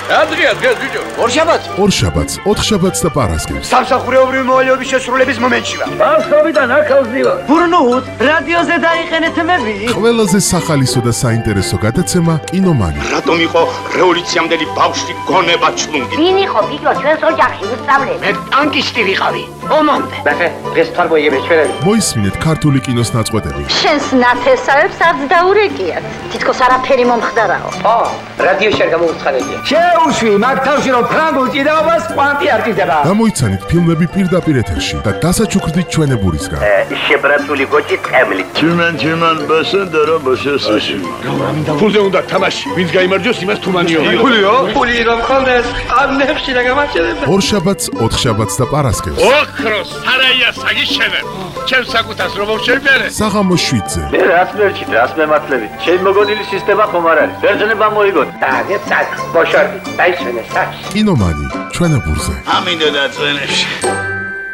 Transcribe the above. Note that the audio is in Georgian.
დღეა ბიჭო. ორშაბათს, ოთხშაბათს და პარასკევს. სამსახურეობრივი მოვალეობის შესრულების მომენტში ვარ. ბავშვობიდან აქავს ვარ. ბურნუთ, რადიოზე დაიყენეთ მები. ყველაზე სახალისო და საინტერესო გადაცემა კინომანი. რატომ იყო რევოლუციამდელი ბავშვი გონება ჩლუნგი? ვინ იყო ბიჭო ჩვენს ოჯახში უსწავლელი? მე ტანკისტი ვიყავი. ომამდე. ბახე, დღეს თარ მოიგებს ჩვენები. მოისმინეთ ქართული კინოს ნაწყვეტები. შენს ნათესავებს არც დაურეკიათ. თითქოს არაფერი მომხდარაო. რადიოში არ გამოუცხადებია. შეუშვი მაგ თავში რომ ფრანგულ ჭიდაობას კვანტი არ ჭირდება. გამოიცანით ფილმები პირდაპირ ეთერში და დასაჩუქრდით ჩვენებურისგან. შებრაცული გოჭი წემლი. Чиман басендера башесაში. ფულზე უნდა თამაში. ვინც გაიმარჯვოს იმას თუმანიო. ფული რომ ხონდეს, ამნებში და გამაჩერებ. ორშაბათს, ოთხშაბათს და პარასკევს. ოქროს სარაია საგიშენებ. ჩემს საკუთას რომ შევბერე. საღამოს 7-ზე. მე რას მერჩით, რას მემართლებით? ჩემი მოგონილი სისტემა ხომ არ არის? ბერძნება მოიგოთ. დაგეცად, ბოშორდი, დაიშვენე საჩ. კინომანი ჩვენებურზე. ამინდა და წვენებში.